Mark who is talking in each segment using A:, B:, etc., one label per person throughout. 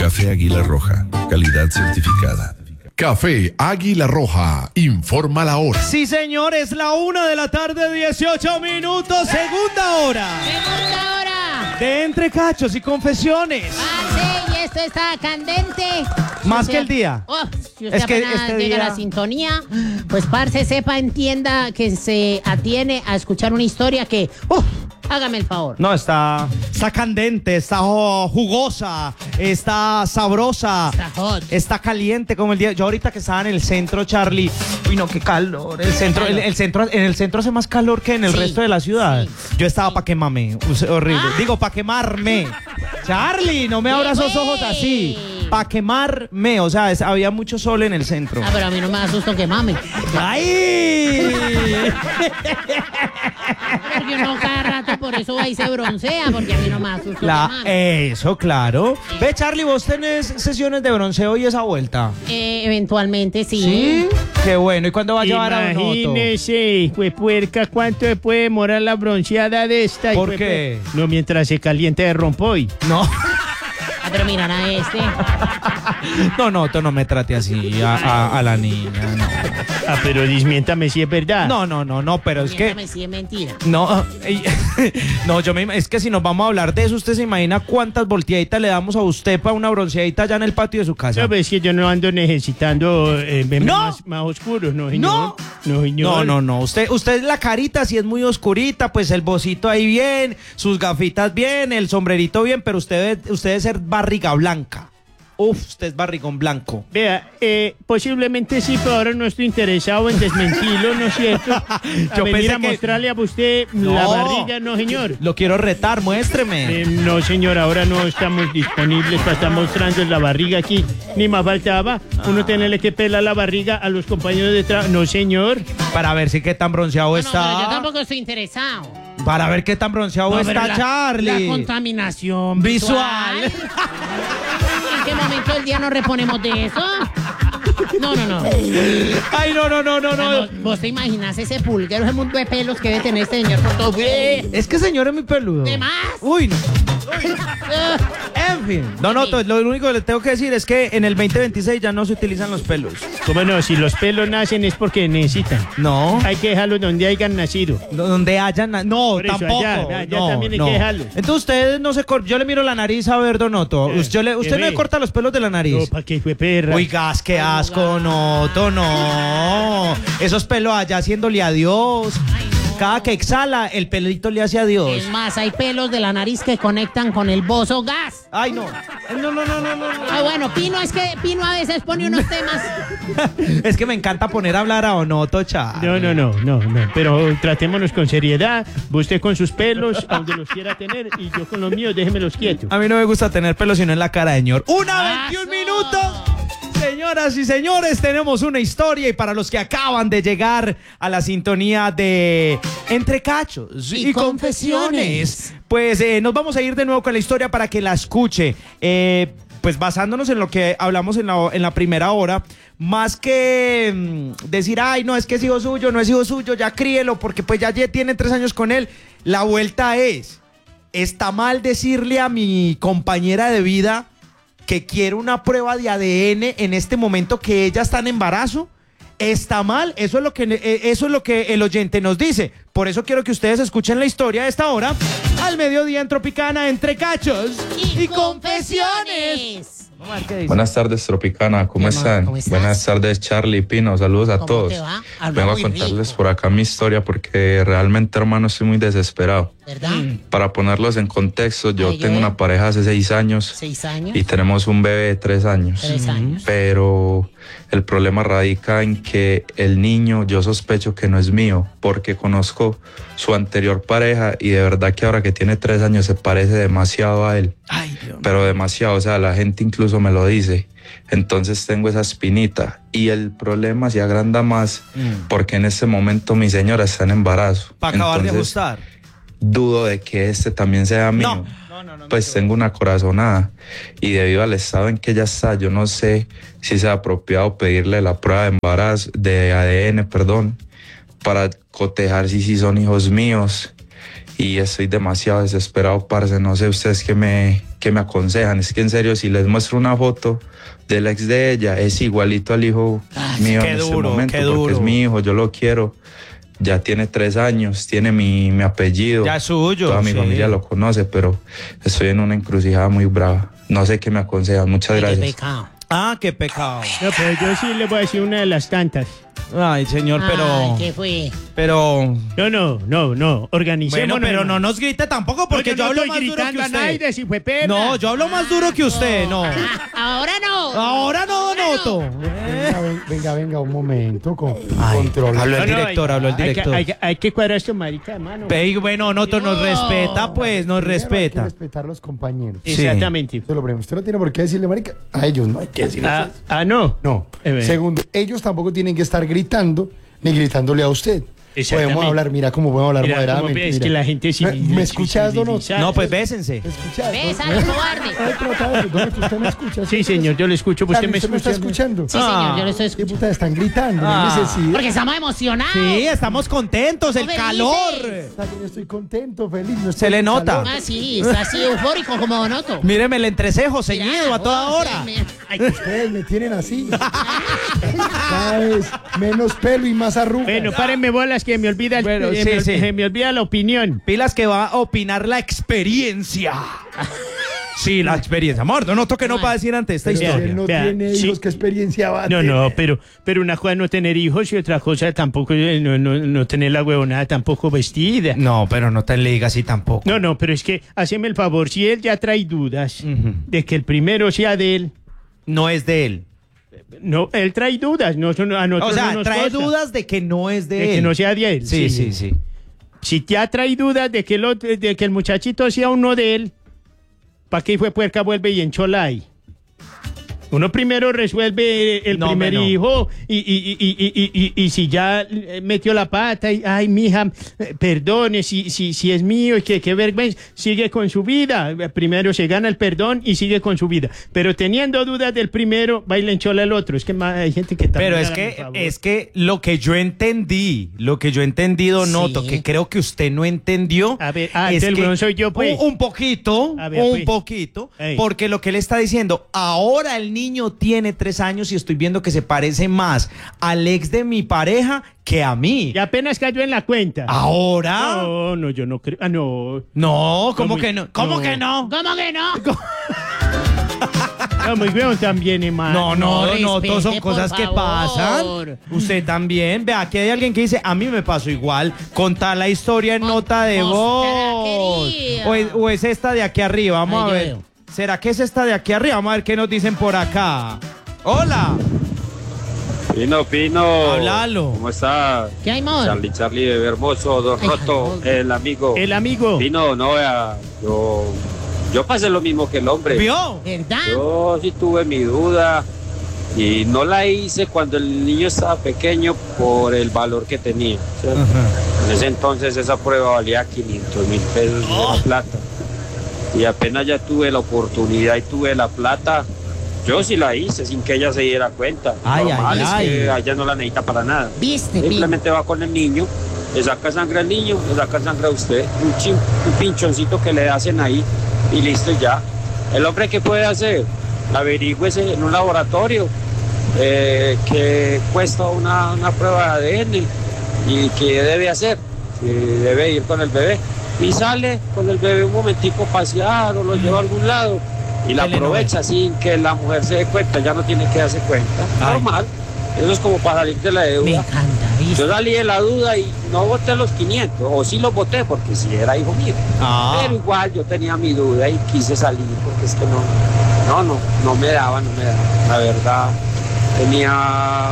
A: Café Águila Roja, calidad certificada.
B: Café Águila Roja, informa la hora.
C: Sí, señor, es la 1:18 p.m, segunda hora.
D: Segunda hora.
C: De Entre Cachos y Confesiones.
D: Sí, y esto está candente.
C: Más que el día.
D: Si usted
C: Es que
D: apenas
C: este
D: llega
C: día-
D: a la sintonía, pues parce, sepa, entienda que se atiene a escuchar una historia que, hágame el favor.
C: No, está candente, está jugosa, está sabrosa,
D: Está hot.
C: está caliente como el día. Yo ahorita que estaba en el centro, Charlie, uy no, qué calor. En el centro hace más calor que en el
D: Sí,
C: resto de la ciudad.
D: sí,
C: Yo estaba para quemarme, horrible.
D: Ah.
C: Digo, para quemarme. Charlie, no me abras esos ojos así. Para quemarme, o sea, había mucho sol en el centro.
D: Pero a mí no me da susto que mame.
C: ¡Ay!
D: Porque uno cada rato por eso va y se broncea, porque a mí no me da susto que mame.
C: Eso, claro. Ve, Charlie, ¿vos tenés sesiones de bronceo y esa vuelta?
D: Eventualmente sí.
C: ¿Sí? Qué bueno. ¿Y cuándo va a llevar a Donoto?
E: Imagínese, puerca, ¿cuánto se puede demorar la bronceada de esta?
C: ¿Por qué?
E: No, mientras se caliente de rompoy.
C: No.
D: Pero miran a este.
C: No me trate así a la niña. No.
E: Pero desmiéntame si es verdad.
C: No, pero es que...
D: Miéntame si es mentira.
C: No, es que si nos vamos a hablar de eso, usted se imagina cuántas volteaditas le damos a usted para una bronceadita allá en el patio de su casa.
E: No, pero es que yo no ando necesitando memes
C: ¡No!
E: más oscuros, no, señor. No, señor.
C: No. Usted la carita si es muy oscurita, pues el bocito ahí bien, sus gafitas bien, el sombrerito bien, pero usted debe ser barriga blanca. Usted es barrigón blanco.
E: Vea, posiblemente sí, pero ahora no estoy interesado en desmentirlo, ¿no es cierto?
C: Yo
E: venir
C: pensé
E: a
C: que-
E: mostrarle a usted la
C: No.
E: barriga, no, señor.
C: Lo quiero retar, muéstreme.
E: No, señor, ahora no estamos disponibles para estar mostrando la barriga aquí. Ni más faltaba uno tenerle que pelar la barriga a los compañeros de trabajo. No, señor.
C: Para ver si qué tan bronceado
D: No,
C: está.
D: pero yo tampoco estoy interesado.
C: Para ver qué tan bronceado
D: No, pero
C: está Charlie.
D: La contaminación
C: Visual.
D: ¿En qué momento del día nos reponemos de eso? No.
C: Ay, no.
D: ¿Vos te imaginas ese pulguero, ese mundo de pelos que debe tener este señor por todo?
C: Es que señor es muy peludo.
D: ¿De más?
C: Uy, no. En fin. Lo único que le tengo que decir es que en el 2026 ya no se utilizan los pelos.
E: ¿Cómo no? Si los pelos nacen es porque necesitan.
C: No.
E: Hay que dejarlos donde hayan nacido.
C: Donde hayan... No,
E: Por eso,
C: tampoco.
E: allá
C: no,
E: también hay
C: no.
E: que dejarlos.
C: Entonces ustedes no se cortan. Yo le miro la nariz a ver, Donoto. Usted no le corta los pelos de la nariz.
E: No, ¿para qué fue perra?
C: Uy, gas, qué asco, Noto, no. Esos pelos allá haciéndole adiós. Cada que exhala, el pelito le hace adiós.
D: Es más, hay pelos de la nariz que conectan con el bozo gas.
C: Ay, no. No.
D: Ah, bueno, es que Pino a veces pone unos temas.
C: Es que me encanta poner a hablar a Donoto, Charlie.
E: No. Pero tratémonos con seriedad. Usted con sus pelos, a donde los quiera tener, y yo con los míos, déjemelos quietos.
C: A mí no me gusta tener pelo sino en la cara, señor. ¡1:21
D: ¡Eso!
C: minutos! Señoras y señores, tenemos una historia y para los que acaban de llegar a la sintonía de Entre Cachos y Confesiones, pues nos vamos a ir de nuevo con la historia para que la escuche. Pues basándonos en lo que hablamos en la primera hora, más que decir, ay, no, es que es hijo suyo, no es hijo suyo, ya críelo, porque pues ya tiene 3 años con él. La vuelta es, ¿está mal decirle a mi compañera de vida que quiere una prueba de ADN en este momento que ella está en embarazo? ¿Está mal? Eso es lo que el oyente nos dice. Por eso quiero que ustedes escuchen la historia de esta hora al mediodía en Tropicana, Entre Cachos y Confesiones. Vamos a ver qué dice.
F: Buenas tardes, Tropicana, ¿cómo están?
D: ¿cómo estás?
F: Buenas tardes, Charlie, Pino, saludos a
D: ¿Cómo
F: todos.
D: te va? Habla
F: Vengo a
D: muy
F: contarles
D: rico.
F: por acá mi historia porque realmente, hermano, estoy muy desesperado.
D: ¿Verdad?
F: Para ponerlos en contexto, yo
D: Ay,
F: tengo
D: ¿qué?
F: una pareja hace 6 años
D: 6 años.
F: y tenemos un bebé de 3 años.
D: 3 años.
F: Pero el problema radica en que el niño yo sospecho que no es mío porque conozco su anterior pareja y de verdad que ahora que tiene 3 años se parece demasiado a él.
C: Ay, Dios mío.
F: Pero demasiado, o sea, la gente incluso me lo dice. Entonces tengo esa espinita y el problema se agranda más porque en este momento mi señora está en embarazo.
C: Para acabar de
F: Entonces,
C: ajustar.
F: dudo de que este también sea mío. Pues tengo una corazonada y debido al estado en que ella está, yo no sé si sea apropiado pedirle la prueba de embarazo, de ADN, perdón, para cotejar si son hijos míos. Y estoy demasiado desesperado, parce. No sé ustedes qué me ¿qué me aconsejan? Es que en serio, si les muestro una foto del ex de ella, es igualito al hijo mío en este momento, porque es mi hijo, yo lo quiero. Ya tiene 3 años, tiene mi apellido.
C: Ya es suyo.
F: Toda mi familia lo conoce, pero estoy en una encrucijada muy brava. No sé qué me aconsejan. Muchas gracias.
D: Qué pecado.
C: Ah, qué pecado.
E: No, pero yo sí le voy a decir una de las tantas.
C: Ay, señor, pero...
D: Ay, ¿qué fue?
C: Pero...
E: No, organicémonos.
C: Bueno, pero no nos grite tampoco porque yo hablo más duro que usted. No, yo hablo más duro que usted, no.
D: Ahora no.
C: Ahora no, Noto.
G: Venga, un momento,
C: Ay,
G: control.
C: habló el director, habló el director.
E: Hay que cuadrar esto, marica, hermano.
C: Bueno, Noto, nos respeta, pues, nos
G: Hay que
C: respeta.
G: respetar a los compañeros.
C: Sí.
E: Exactamente.
G: Usted lo primero, usted no tiene por qué decirle, marica, a ellos no hay que decirles eso.
E: No.
G: No. Segundo, ellos tampoco tienen que estar gritando ni gritándole a usted.
E: Exactamente.
G: Podemos hablar, mira cómo podemos hablar
E: Mira,
G: moderadamente.
E: es que la gente
G: ¿Me escuchas, Dono?
C: No, pues bésense.
G: ¿Me escuchas?
D: Bésalo, cobarde.
G: ¿Usted me escucha?
E: Sí, señor, yo lo escucho. ¿Usted me
G: ¿Usted me está escuchando?
D: Sí, señor, yo lo estoy
G: ¿Qué
D: escuchando.
G: puta están gritando? No hay necesidad.
D: Porque estamos emocionados.
C: Sí, estamos contentos, el
D: Felices.
C: calor.
G: Está bien, estoy contento, feliz. No estoy
C: Se le
G: en
C: nota.
G: calor.
D: Ah, sí, está así eufórico como Donoto.
C: Míreme el entrecejo ceñido a toda hora.
G: Ustedes me tienen así. Cada vez menos pelo y más arrugas.
E: Bueno, párenme bolas que me olvida,
C: Bueno, sí.
E: me olvida la opinión.
C: Pilas que va a opinar la experiencia. Sí, la experiencia. Amor, no noto que no va a decir antes esta
G: Pero si
C: historia.
G: él no
E: Vea,
G: tiene
E: sí.
G: hijos, ¿qué experiencia va a tener?
E: No, pero una cosa es no tener hijos y otra cosa tampoco no tener la huevonada tampoco vestida.
C: No, pero no te le digas así tampoco.
E: No, pero es que haceme el favor, si él ya trae dudas de que el primero sea de él,
C: No es de él.
E: no, él trae dudas, a nosotros
C: O sea,
E: no nos
C: trae
E: consta.
C: dudas de que no es de
E: De
C: él.
E: que no sea de él.
C: Sí.
E: Si ya trae dudas de que el muchachito sea uno de él, ¿para qué fue puerca vuelve y enchola ahí? Uno primero resuelve el
C: No,
E: primer
C: no.
E: hijo y si ya metió la pata y, ay, mija, perdone, si es mío y qué vergüenza, sigue con su vida. Primero se gana el perdón y sigue con su vida. Pero teniendo dudas del primero, va y le enchola el otro. Es que hay gente que también...
C: Pero
E: hágame
C: es
E: favor.
C: que lo que yo entendí, Noto, que creo que usted no entendió.
E: A ver,
C: es
E: entonces el
C: que
E: huevón soy yo, pues.
C: Un poquito,
E: A ver, pues. Ey.
C: porque lo que él está diciendo, ahora el niño tiene 3 años y estoy viendo que se parece más al ex de mi pareja que a mí.
E: Y apenas cayó en la cuenta.
C: ¿Ahora?
E: No, yo no creo. No.
C: No, ¿cómo
E: ¿Cómo?
C: que no? ¿Cómo que no?
D: ¿Cómo que no?
E: No, muy bien también, hermano.
C: No,
D: respete,
C: todos son
D: por
C: cosas que
D: favor.
C: pasan. Usted también. Vea, aquí hay alguien que dice, a mí me pasó igual. Contar la historia en nota de voz.
D: querida.
C: O es esta de aquí arriba. Vamos
D: Ay,
C: a
D: yo
C: ver.
D: veo.
C: ¿Será que es esta de aquí arriba? Vamos a ver qué nos dicen por acá. Hola.
H: Pino.
C: Háblalo.
H: ¿Cómo está?
D: ¿Qué hay, amor?
H: Charlie de Hermoso, Don
D: Ay,
H: Roto,
D: amor.
H: el amigo.
E: El amigo.
H: Pino, no, vea, yo pasé lo mismo que el hombre.
C: ¿Vio?
D: ¿Verdad?
H: Yo sí tuve mi duda y no la hice cuando el niño estaba pequeño por el valor que tenía. ¿cierto? En ese entonces esa prueba valía 500.000 pesos de la plata. Y apenas ya tuve la oportunidad y tuve la plata, yo sí la hice sin que ella se diera cuenta.
C: Ay,
H: Normal,
C: ay,
H: es que
C: ay.
H: ella no la necesita para nada.
D: ¿Viste, Pino?
H: Simplemente va con el niño, le saca sangre al niño, le saca sangre a usted, un pinchoncito que le hacen ahí y listo ya. El hombre, ¿qué puede hacer? Averígüese en un laboratorio que cuesta una prueba de ADN y qué debe hacer. Si debe ir con el bebé y sale con el bebé un momentico a pasear o lo lleva a algún lado y la aprovecha sin que la mujer se dé cuenta, ya no tiene que darse cuenta.
C: Ay.
H: Normal. Eso es como para salir de la
D: Me
H: deuda.
D: encanta, ¿viste?
H: Yo salí de la duda y no voté los 500, o sí los voté porque sí era hijo mío. Pero igual yo tenía mi duda y quise salir porque es que no me daba. La verdad, tenía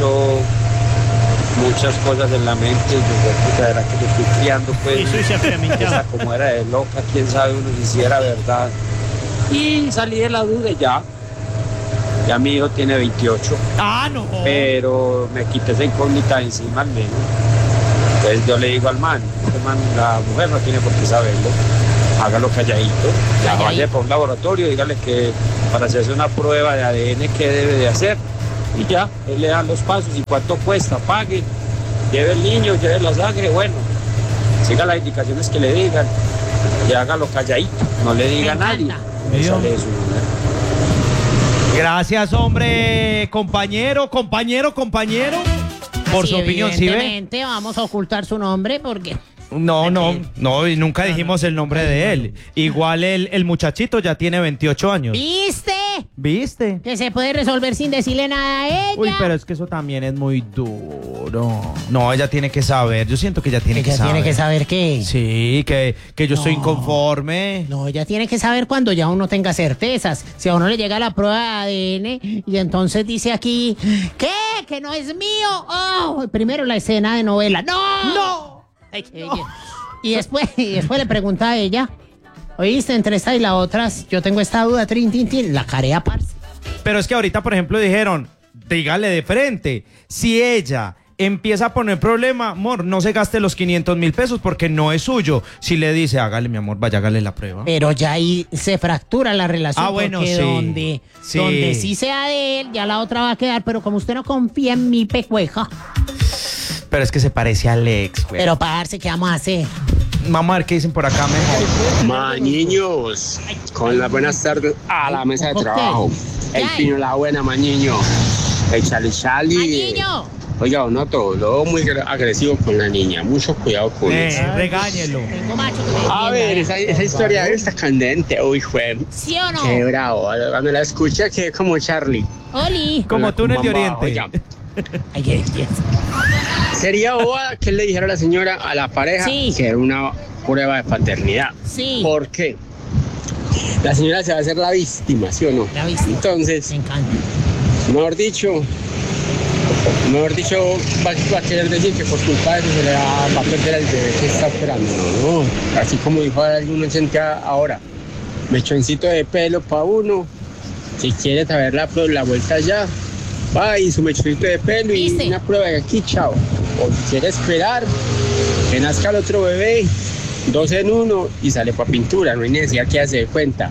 H: muchas cosas en la mente. Yo era que me estoy criando, pues.
E: Eso es sacramentado.
H: Esa como era de loca, quién sabe uno si era verdad. Y salí de la duda y ya. Ya mi hijo tiene 28.
C: No.
H: Pero me quité esa incógnita de encima al menos. Entonces yo le digo al man, la mujer no tiene por qué saberlo, hágalo calladito, ya vaya para un laboratorio, dígale que para hacerse una prueba de ADN qué debe de hacer y ya, él le dan los pasos y cuánto cuesta, pague, lleve el niño, lleve la sangre, bueno, siga las indicaciones que le digan y hágalo calladito, no le diga a nadie. Me sale su número.
C: Gracias, hombre, compañero. Por su opinión, ¿sí ve?
D: Evidentemente vamos a ocultar su nombre porque...
C: No, y nunca dijimos el nombre de él. Igual el muchachito ya tiene 28 años.
D: ¿Viste? Que se puede resolver sin decirle nada a ella.
C: Uy, pero es que eso también es muy duro. No, ella tiene que saber. Yo siento que ella tiene que saber.
D: ¿Ella tiene que saber qué?
C: Sí, que yo estoy inconforme.
D: No, ella tiene que saber cuando ya uno tenga certezas. Si a uno le llega la prueba de ADN y entonces dice aquí, ¿qué? ¿Que no es mío? Oh, primero la escena de novela. ¡No! Ay, qué belleza. Y después le pregunta a ella, oíste, entre esta y la otra, yo tengo esta duda, la carea, parce.
C: Pero es que ahorita, por ejemplo, dijeron, dígale de frente, si ella empieza a poner problema, amor, no se gaste los 500,000 pesos porque no es suyo. Si le dice, hágale, mi amor, vaya, hágale la prueba.
D: Pero ya ahí se fractura la relación.
C: Bueno,
D: porque
C: sí.
D: donde sí sea de él, ya la otra va a quedar, pero como usted no confía en mi pecueja.
C: Pero es que se parece al ex, güey.
D: Pero, parce, ¿qué vamos a hacer?
C: Vamos a ver qué dicen por acá mejor.
H: Mañiños, con las buenas tardes a la mesa de trabajo. El
D: ¿Qué?
H: Pino la buena, Mañiño. El Chali.
D: ¡Mañiño!
H: Oiga, Noto, lo veo muy agresivo con la niña. Mucho cuidado con eso.
C: Regáñelo.
D: Tengo macho que me
H: A ver, esa historia está candente. Uy, jue.
D: ¿Sí o no?
H: Qué bravo. Cuando la escuché, quedé como Charlie.
D: Oli.
C: Como túnel de
H: Mamá,
C: Oriente.
H: oiga.
D: Ay, qué belleza.
H: Sería boba que le dijera a la señora, a la pareja,
D: Sí.
H: que era una prueba de paternidad.
D: Sí.
H: ¿Por qué? La señora se va a hacer la víctima, ¿sí o no?
D: La víctima.
H: Entonces,
D: Me encanta.
H: mejor dicho, va a querer decir que por culpa de eso se le va a perder el bebé que está esperando. No. Así como dijo algún oyente ahora, mechoncito de pelo para uno. Si quiere saber la vuelta ya, va y su mechoncito de pelo y
D: ¿Viste?
H: una prueba de aquí, chao. O si quiere esperar que nazca el otro bebé, 2 en 1 y sale para pintura. No hay necesidad que se dé cuenta.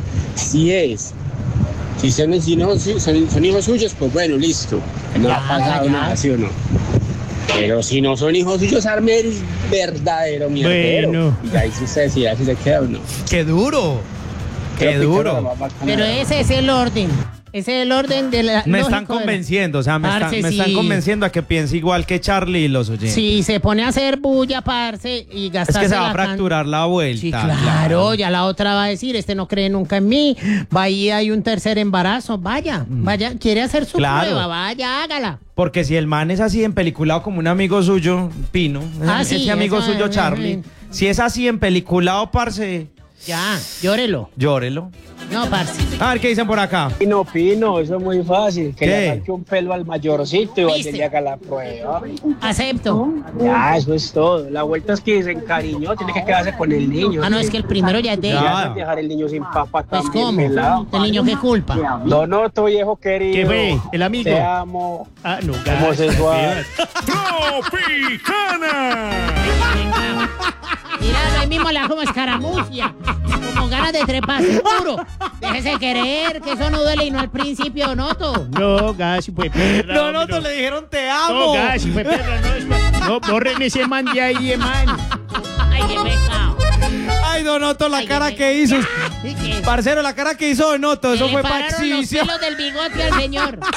H: Si son hijos suyos, pues bueno, listo. No ha pasado nada, ¿sí o no? Pero si no son hijos suyos, arme el verdadero mierdero.
E: Bueno.
H: Y ahí sí usted decía si se queda o no.
C: ¡Qué duro! ¡Qué duro!
D: Pero ese es el orden. Ese es el orden de la.
C: Me están
D: lógico de la-
C: convenciendo, o sea, me
D: Parce,
C: están
D: sí.
C: convenciendo a que piense igual que Charlie y los oyentes.
D: Si se pone a hacer bulla, parce, y
C: Es
D: gastarse
C: que se va a
D: la can-
C: fracturar la vuelta.
D: Sí, claro, ya la otra va a decir, este no cree nunca en mí, va y hay un tercer embarazo, vaya, quiere hacer su
C: Claro.
D: prueba, vaya, hágala.
C: Porque si el man es así empeliculado como un amigo suyo, Pino,
D: Sí,
C: ese amigo
D: eso,
C: suyo Charlie, si es así empeliculado, parce,
D: Ya, llórelo.
C: llórelo.
D: No, parce.
C: A ver qué dicen por acá.
H: Pino, eso es muy fácil. Que
C: ¿Qué?
H: le saque un pelo al mayorcito y vaya y
D: ¿Viste?
H: le haga la prueba.
D: Acepto.
H: Ya, eso es todo. La vuelta es que se encariñó, tiene que quedarse con el niño.
D: Ah, no, es que el primero ya es de
C: Ya.
D: ella.
H: No dejar el niño sin papá
D: Pues,
H: también,
D: ¿cómo?
H: pelado.
D: ¿El niño qué culpa?
H: Donoto, viejo querido.
E: ¿Qué fue? ¿El amigo?
H: Te amo.
E: Ah, no,
H: Homosexual.
D: Mira, ahí mismo le da como escaramucia, como ganas de trepar, seguro. Déjese querer, que eso no duele y no al principio, Noto.
E: No, Gashi, pues perra.
C: No,
E: hombre,
C: no, le dijeron te amo.
E: No, Gashi, pues perra, no, borren ese man de ahí, man.
D: Ay, qué pecado.
C: Ay, Donoto, la
D: Ay,
C: cara
D: qué
C: que hizo.
D: ¿Y qué?
C: Parcero, la cara que hizo Donoto, eso
D: Se
C: fue
D: le
C: para
D: pararon los
C: exhibición.
D: pelos del bigote al señor.